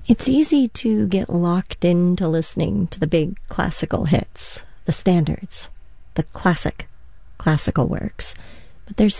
It's easy to get locked into listening to the big classical hits, the standards, the classical works, but there's